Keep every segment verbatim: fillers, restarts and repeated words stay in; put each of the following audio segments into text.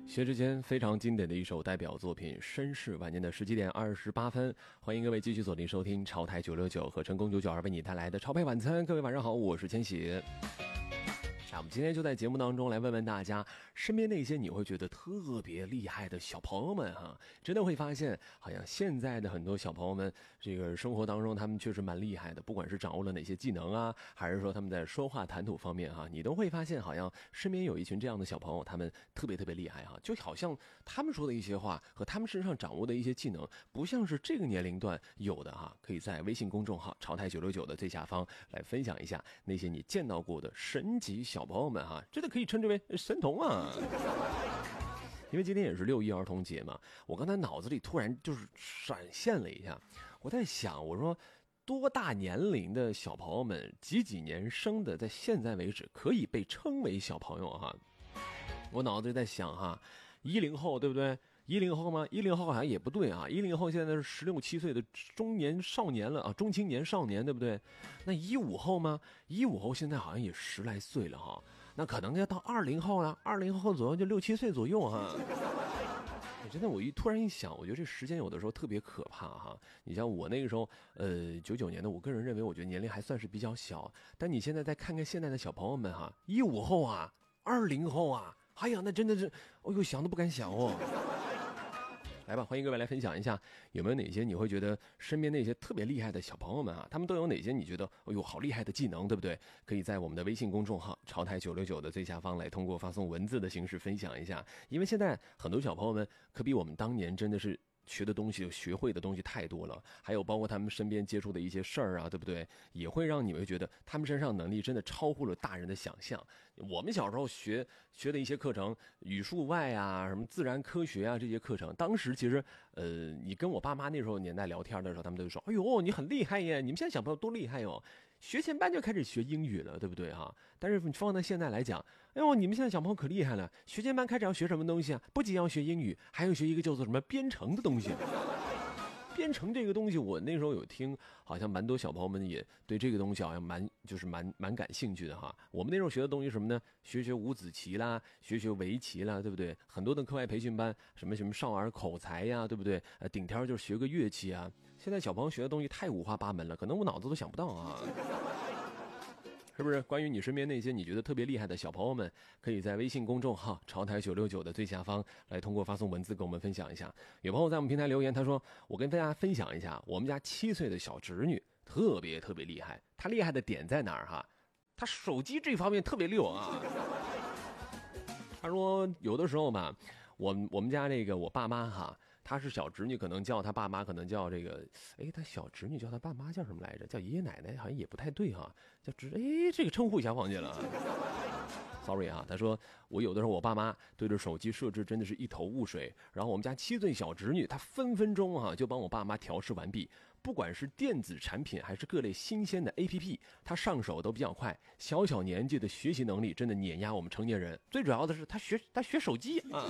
薛之谦非常经典的一首代表作品《绅士》，晚间的十七点二十八分，欢迎各位继续锁定收听潮台九六九和成功九九二为你带来的潮配晚餐。各位晚上好，我是千玺。那我们今天就在节目当中来问问大家，身边那些你会觉得特别厉害的小朋友们哈，真的会发现好像现在的很多小朋友们这个生活当中他们确实蛮厉害的，不管是掌握了哪些技能啊，还是说他们在说话谈吐方面哈，你都会发现好像身边有一群这样的小朋友，他们特别特别厉害哈，就好像他们说的一些话和他们身上掌握的一些技能不像是这个年龄段有的哈，可以在微信公众号潮台九六九的最下方来分享一下那些你见到过的神级小朋友们哈，真的可以称之为神童啊！因为今天也是六一儿童节嘛，我刚才脑子里突然就是闪现了一下，我在想，我说多大年龄的小朋友们，几几年生的，在现在为止可以被称为小朋友哈？我脑子里在想哈，一零后对不对？一零后吗？一零后好像也不对啊，一零后现在是十六七岁的中年少年了啊，中青年少年对不对？那一五后吗？一五后现在好像也十来岁了哈，那可能要到二零后了，二零后左右就六七岁左右哈。真的，我一突然一想，我觉得这时间有的时候特别可怕哈。你像我那个时候，呃，九九年的，我个人认为，我觉得年龄还算是比较小。但你现在再看看现在的小朋友们哈，一五后啊，二零后啊，哎呀，那真的是，哎呦，想都不敢想哦。来吧，欢迎各位来分享一下，有没有哪些你会觉得身边那些特别厉害的小朋友们啊，他们都有哪些你觉得哎呦好厉害的技能，对不对？可以在我们的微信公众号潮台九六九的最下方来通过发送文字的形式分享一下，因为现在很多小朋友们可比我们当年真的是学的东西学会的东西太多了，还有包括他们身边接触的一些事儿啊，对不对？也会让你们觉得他们身上能力真的超乎了大人的想象。我们小时候学学的一些课程，语数外啊，什么自然科学啊，这些课程，当时其实呃，你跟我爸妈那时候年代聊天的时候，他们都说：“哎呦，你很厉害耶！你们现在小朋友多厉害哟！学前班就开始学英语了，对不对哈？但是你放在现在来讲，哎呦，你们现在小朋友可厉害了！学前班开始要学什么东西啊？不仅要学英语，还要学一个叫做什么编程的东西。编程这个东西，我那时候有听，好像蛮多小朋友们也对这个东西好像蛮就是蛮蛮感兴趣的哈。我们那时候学的东西什么呢？学学五子棋啦，学学围棋啦，对不对？很多的课外培训班，什么什么少儿口才呀，对不对？呃，顶天就是学个乐器啊。现在小朋友学的东西太五花八门了，可能我脑子都想不到啊。是不是？关于你身边那些你觉得特别厉害的小朋友们，可以在微信公众号潮台九六九的最下方来通过发送文字跟我们分享一下。有朋友在我们平台留言，他说：“我跟大家分享一下，我们家七岁的小侄女特别特别厉害，她厉害的点在哪儿哈？她手机这方面特别溜啊。”他说有的时候吧，我我们家这个我爸妈哈，他是小侄女，可能叫他爸妈，可能叫这个，哎，他小侄女叫他爸妈叫什么来着？叫爷爷奶奶好像也不太对哈，叫侄，哎，这个称呼一下忘记了。sorry 啊，他说我有的时候我爸妈对着手机设置真的是一头雾水，然后我们家七岁小侄女她分分钟啊就帮我爸妈调试完毕，不管是电子产品还是各类新鲜的 A P P， 她上手都比较快，小小年纪的学习能力真的碾压我们成年人。最主要的是她学她学手机啊。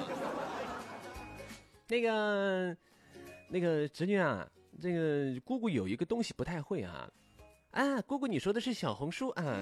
那个那个侄女啊，这个姑姑有一个东西不太会啊，啊，姑姑你说的是小红书啊。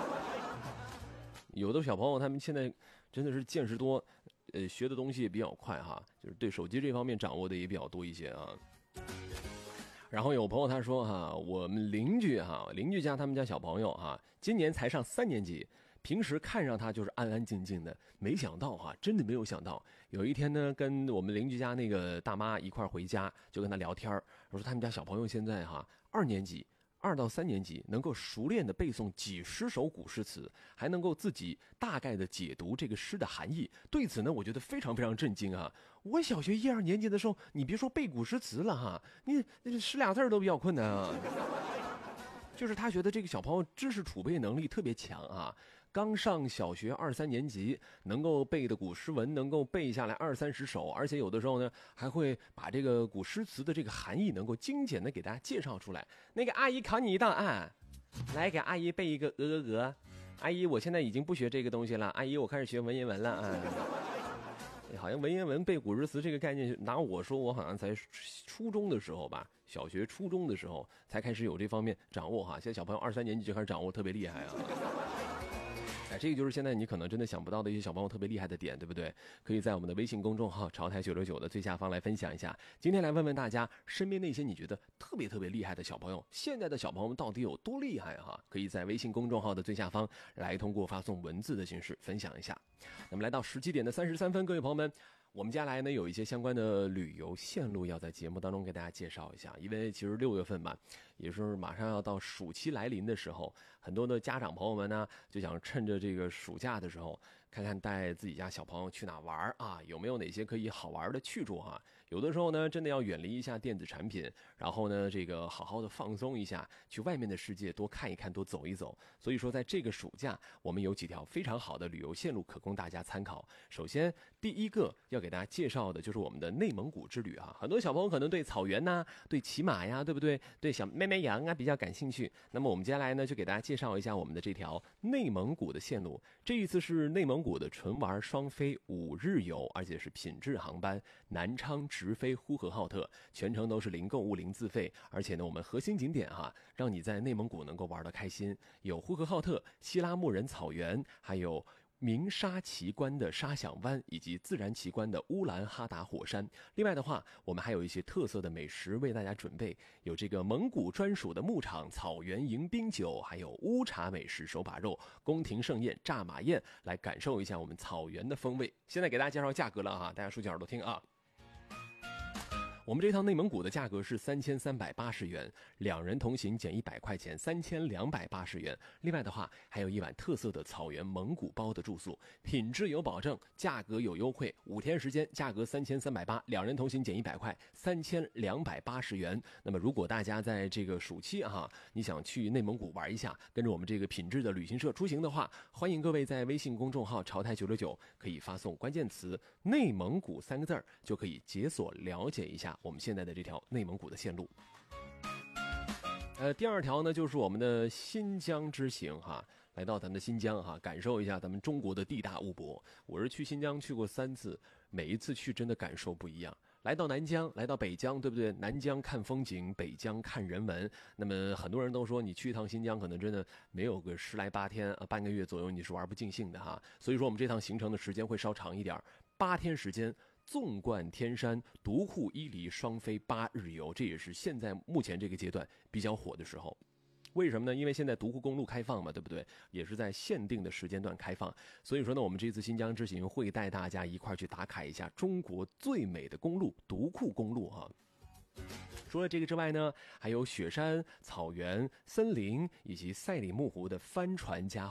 有的小朋友他们现在真的是见识多，呃，学的东西也比较快哈，就是对手机这方面掌握的也比较多一些啊。然后有朋友他说哈，我们邻居哈，邻居家他们家小朋友哈，今年才上三年级，平时看上他就是安安静静的，没想到哈，真的没有想到，有一天呢，跟我们邻居家那个大妈一块回家，就跟他聊天，我说他们家小朋友现在哈二年级。二到三年级能够熟练的背诵几十首古诗词，还能够自己大概的解读这个诗的含义。对此呢，我觉得非常非常震惊啊！我小学一二年级的时候，你别说背古诗词了哈，你那十俩字都比较困难啊。就是他觉得这个小朋友知识储备能力特别强啊，刚上小学二三年级，能够背的古诗文能够背下来二三十首，而且有的时候呢还会把这个古诗词的这个含义能够精简的给大家介绍出来。那个阿姨考你一道啊，来给阿姨背一个鹅鹅鹅。阿姨，我现在已经不学这个东西了，阿姨我开始学文言文了啊。好像文言文背古诗词这个概念，拿我说我好像才初中的时候吧，小学初中的时候才开始有这方面掌握哈。现在小朋友二三年级就开始掌握，特别厉害啊。 哎，这个就是现在你可能真的想不到的一些小朋友特别厉害的点，对不对？可以在我们的微信公众号潮台九六九的最下方来分享一下。今天来问问大家，身边那些你觉得特别特别厉害的小朋友，现在的小朋友们到底有多厉害哈？可以在微信公众号的最下方来通过发送文字的形式分享一下。那么来到十七点的三十三分，各位朋友们，我们接下来呢有一些相关的旅游线路要在节目当中给大家介绍一下，因为其实六月份吧，也是马上要到暑期来临的时候，很多的家长朋友们呢就想趁着这个暑假的时候，看看带自己家小朋友去哪玩啊，有没有哪些可以好玩的去处哈？有的时候呢，真的要远离一下电子产品，然后呢，这个好好的放松一下，去外面的世界多看一看，多走一走。所以说，在这个暑假，我们有几条非常好的旅游线路可供大家参考。首先，第一个要给大家介绍的就是我们的内蒙古之旅啊。很多小朋友可能对草原呐、对骑马呀，对不对？对小绵绵羊啊比较感兴趣。那么我们接下来呢，就给大家介绍一下我们的这条内蒙古的线路。这一次是内蒙古的纯玩双飞五日游，而且是品质航班，南昌直飞呼和浩特，全程都是零购物零自费。而且呢，我们核心景点哈，让你在内蒙古能够玩得开心，有呼和浩特、西拉木仁草原，还有鸣沙奇观的沙响湾，以及自然奇观的乌兰哈达火山。另外的话，我们还有一些特色的美食为大家准备，有这个蒙古专属的牧场草原迎宾酒，还有乌茶美食手把肉、宫廷盛宴、炸马宴，来感受一下我们草原的风味。现在给大家介绍价格了啊，大家竖起耳朵听啊。我们这趟内蒙古的价格是三千三百八十元，两人同行减一百块钱，三千两百八十元。另外的话，还有一晚特色的草原蒙古包的住宿，品质有保证，价格有优惠。五天时间，价格三千三百八，两人同行减一百块，三千两百八十元。那么，如果大家在这个暑期啊，你想去内蒙古玩一下，跟着我们这个品质的旅行社出行的话，欢迎各位在微信公众号潮台九六九可以发送关键词“内蒙古”三个字儿，就可以解锁了解一下我们现在的这条内蒙古的线路。呃，第二条呢，就是我们的新疆之行哈，来到咱们的新疆哈，感受一下咱们中国的地大物博。我是去新疆去过三次，每一次去真的感受不一样。来到南疆，来到北疆，对不对？南疆看风景，北疆看人文。那么很多人都说，你去一趟新疆，可能真的没有个十来八天啊，半个月左右，你是玩不尽兴的哈。所以说，我们这趟行程的时间会稍长一点，八天时间。纵贯天山，独库伊犁，双飞八日游，这也是现在目前这个阶段比较火的时候。为什么呢？因为现在独库公路开放嘛，对不对？也是在限定的时间段开放，所以说呢，我们这次新疆之行会带大家一块去打卡一下中国最美的公路——独库公路哈。除了这个之外呢，还有雪山、草原、森林以及赛里木湖的帆船加